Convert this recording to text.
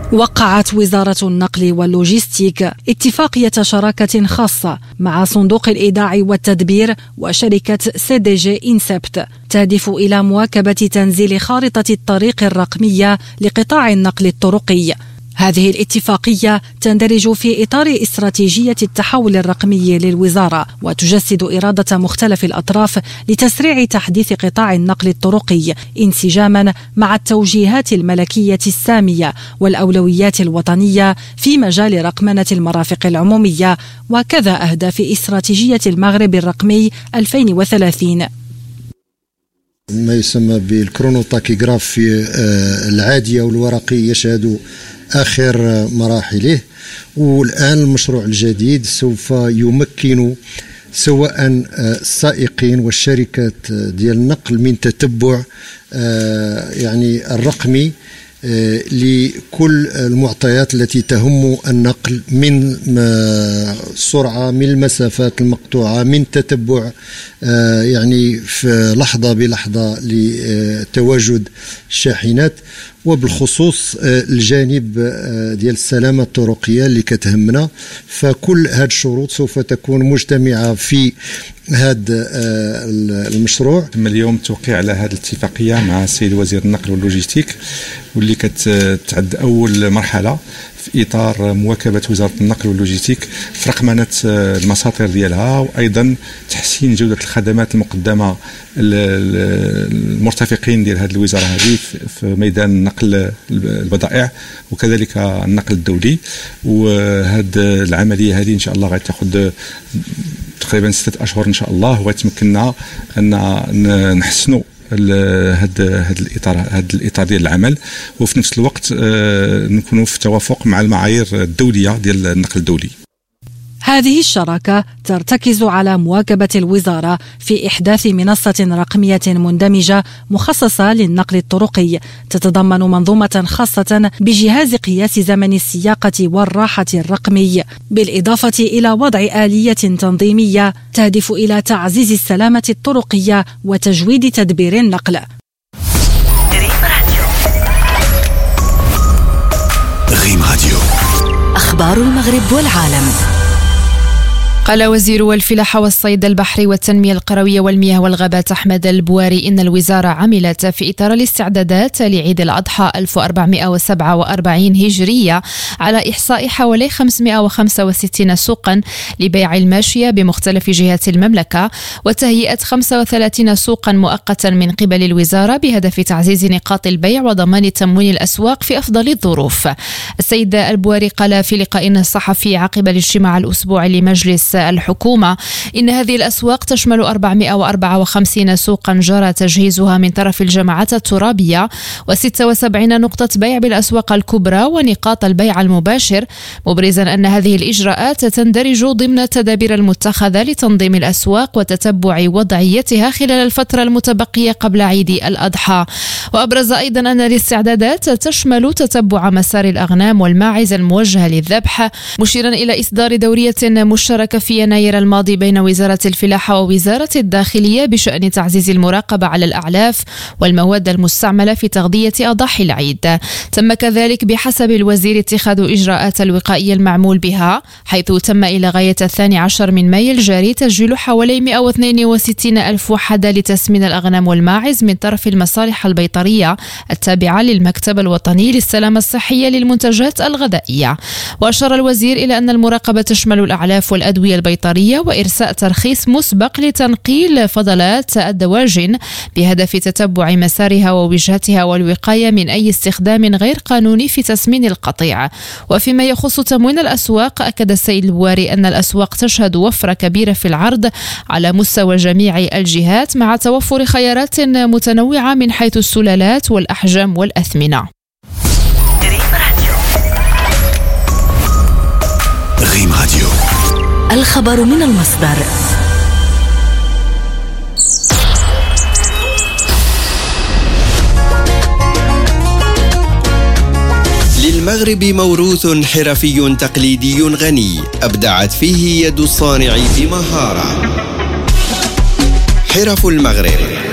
وقعت وزارة النقل واللوجستيك اتفاقية شراكة خاصة مع صندوق الإيداع والتدبير وشركة CDG INSEPT تهدف إلى مواكبة تنزيل خارطة الطريق الرقمية لقطاع النقل الطرقي. هذه الاتفاقية تندرج في إطار استراتيجية التحول الرقمي للوزارة، وتجسد إرادة مختلف الأطراف لتسريع تحديث قطاع النقل الطرقي انسجاما مع التوجيهات الملكية السامية والأولويات الوطنية في مجال رقمنة المرافق العمومية، وكذا أهداف استراتيجية المغرب الرقمي 2030. ما يسمى بالكرونوتاكيغراف العادية والورقي يشهد آخر مراحله، والآن المشروع الجديد سوف يمكن سواء السائقين والشركات ديال النقل من تتبع يعني الرقمي لكل المعطيات التي تهم النقل من السرعة، من المسافات المقطوعة، من تتبع يعني في لحظة بلحظة لتواجد الشاحنات، وبالخصوص الجانب ديال السلامة الطرقية اللي كتهمنا. فكل هذه الشروط سوف تكون مجتمعة في هذا المشروع. تم اليوم التوقيع على هذه الاتفاقية مع السيد وزير النقل واللوجستيك، واللي كتعد أول مرحلة في إطار مواكبة وزارة النقل واللوجستيك في رقمنة المساطير ديالها، وأيضا تحسين جودة الخدمات المقدمة المرتفقين ديال هذه الوزارة هذه في ميدان نقل البضائع وكذلك النقل الدولي. وهذه العملية هذه إن شاء الله غتاخذ تقريبا 6 أشهر إن شاء الله، ويتمكننا أن نحسنوا هذا الإطار ديال العمل، وفي نفس الوقت نكونوا في توافق مع المعايير الدولية ديال النقل الدولي. هذه الشراكة ترتكز على مواكبة الوزارة في إحداث منصة رقمية مندمجة مخصصة للنقل الطرقي، تتضمن منظومة خاصة بجهاز قياس زمن السياقة والراحة الرقمي، بالإضافة إلى وضع آلية تنظيمية تهدف إلى تعزيز السلامة الطرقية وتجويد تدبير النقل. غيم راديو، أخبار المغرب والعالم. قال وزير الفلاحة والصيد البحري والتنمية القروية والمياه والغابات أحمد البواري إن الوزارة عملت في إطار الاستعدادات لعيد الأضحى 1447 هجرية على إحصاء حوالي 565 سوقا لبيع الماشية بمختلف جهات المملكة، وتهيئة 35 سوقا مؤقتا من قبل الوزارة بهدف تعزيز نقاط البيع وضمان تموين الأسواق في أفضل الظروف. السيد البواري قال في لقاء صحفي عقب الاجتماع الأسبوعي لمجلس الحكومة إن هذه الأسواق تشمل 454 سوقا جرى تجهيزها من طرف الجماعات الترابية، و76 نقطة بيع بالأسواق الكبرى ونقاط البيع المباشر، مبرزا أن هذه الإجراءات تندرج ضمن التدابير المتخذة لتنظيم الأسواق وتتبع وضعيتها خلال الفترة المتبقية قبل عيد الأضحى. وأبرز أيضا أن الاستعدادات تشمل تتبع مسار الأغنام والماعز الموجهة للذبح، مشيرا إلى إصدار دورية مشتركة في يناير الماضي بين وزارة الفلاحة ووزارة الداخلية بشأن تعزيز المراقبة على الأعلاف والمواد المستعملة في تغذية أضاحي العيد. تم كذلك بحسب الوزير اتخاذ إجراءات الوقائية المعمول بها، حيث تم إلى غاية 12 من مايو الجاري تسجيل حوالي 162 ألف وحدة لتسمين الأغنام والماعز من طرف المصالح البيطرية التابعة للمكتب الوطني للسلامة الصحية للمنتجات الغذائية. وأشار الوزير إلى أن المراقبة تشمل الأعلاف والأدوية البيطرية وإرساء ترخيص مسبق لتنقيل فضلات الدواجن بهدف تتبع مسارها ووجهتها والوقاية من أي استخدام غير قانوني في تسمين القطيع. وفيما يخص تموين الأسواق، أكد السيد البواري أن الأسواق تشهد وفرة كبيرة في العرض على مستوى جميع الجهات، مع توفر خيارات متنوعة من حيث السلالات والأحجام والأثمنة. غيم راديو، الخبر من المصدر. للمغرب موروث حرفي تقليدي غني أبدعت فيه يد الصانع بمهارة. حرف المغرب